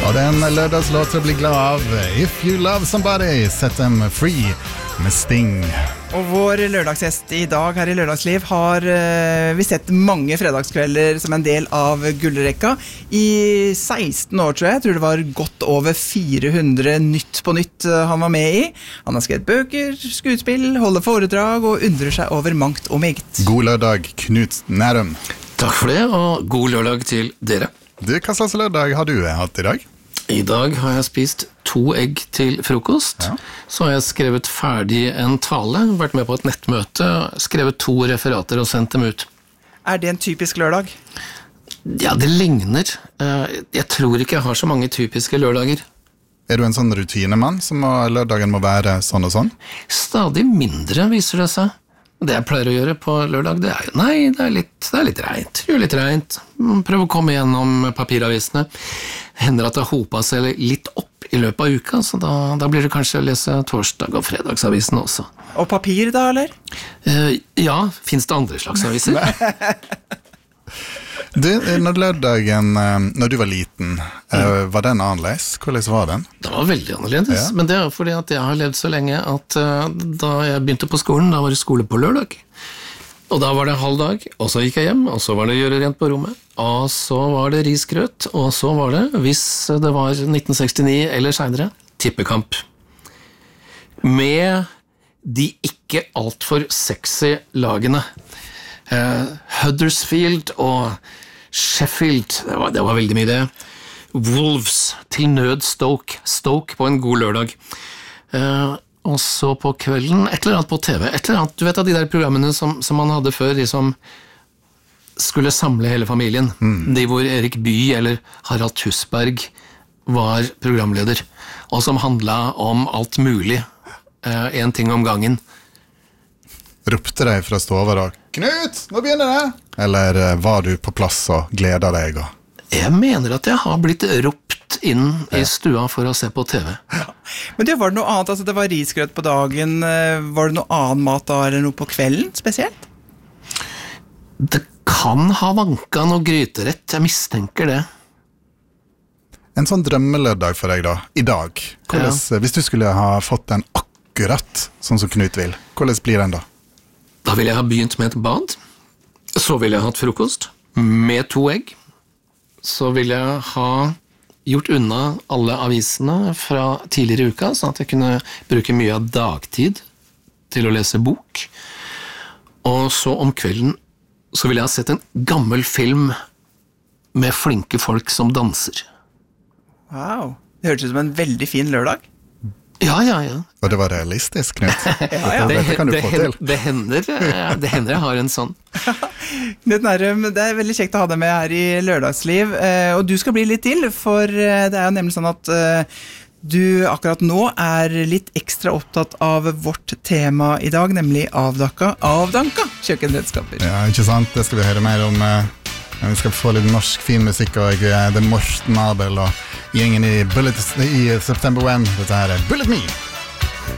Og det en lørdagslåt å bli glad av. If you love somebody, set them free med Sting. Og vår lørdagsgjest i dag her i Lørdagsliv har vi sett mange fredagskvelder som en del av gullrekka. I 16 år tror jeg det var godt over 400 Nytt på Nytt han var med i. Han har skrevet bøker, skuespill, holder foredrag og undrer seg over mangt og meget. God lørdag, Knut Nærum. Takk for det, og god lørdag til dere. Du, hva slags lørdag har du hatt i dag? I dag har jeg spist 2 egg til frokost. Ja. Så har jeg skrevet ferdig en tale, vært med på et nettmøte, skrevet 2 referater og sendt dem ut. Er det en typisk lørdag? Ja, det ligner. Jeg tror ikke jeg har så mange typiske lørdager. Er du en sånn rutinemann som lørdagen må være sånn og sånn? Stadig mindre viser det seg. Det jeg pleier å gjøre på lørdag, det jo, nei, det er litt rent. Gjør litt rent. Prøv å komme gjennom papiravisene. Hender at det hopet seg litt opp i løpet av uka, så da blir det kanskje å lese torsdag- og fredagsavisen også. Og papir da, eller? Ja, finnes det andre slags aviser? Du, når du var liten, var den annerledes? Hvordan var den? Den var veldig annerledes, ja. Men det fordi at jeg har levd så lenge at da jeg begynte på skolen, da var det skole på lørdag. Og da var det halv dag, og så gikk jeg hjem, og så var det gjøre rent på rommet, og så var det risgrøt, og så var det, hvis det var 1969 eller senere, tippekamp. Med de ikke alt for sexy lagene. Huddersfield og Sheffield, det var veldig mye det. Wolves til nød Stoke på en god lørdag. Og så på kvelden, et eller annet på TV, et eller annet, du vet av de der programmene som man hadde før, de som skulle samle hele familien. De hvor Erik Bye eller Harald Tusberg var programleder, og som handlet om alt mulig, en ting om gangen. Ropte deg fra stova da, Knut, nå begynner det! Eller var du på plass og gleder deg? Jeg mener at jeg har blitt ropt inn i stua for å se på TV. Ja. Men det var det noe annet, altså det var risgrøt på dagen, var det noe annen mat da, eller noe på kvelden spesielt? Det kan ha vanka noe gryterett, jeg mistenker det. En sånn drømmelørdag for deg da, i dag. Hvis du skulle ha fått den akkurat sånn som Knut vil, hvordan blir den da? Da ville jeg ha begynt med et bad, så ville jeg ha hatt frokost med 2 egg, så ville jeg ha gjort unna alle avisene fra tidligere i uka, sånn at jeg kunne bruke mye av dagtid til å lese bok, og så om kvelden så ville jeg ha sett en gammel film med flinke folk som danser. Wow, det hørtes ut som en veldig fin lørdag. Ja. Og det var realistisk, Knut. Ja. Det kan du få til. Det hender jeg har en sånn. Knut Nærum, det er veldig kjekt å ha deg med her i Lørdagsliv, og du skal bli litt til, for det er jo nemlig sånn at du akkurat nå er litt ekstra opptatt av vårt tema i dag, nemlig avdanka kjøkkenredskaper. Ja, ikke sant? Det skal vi høre mer om. Vi skal få litt norsk fin musikk, og det er Morten Abel og gjengen i September When. Dette her er Bullet Me!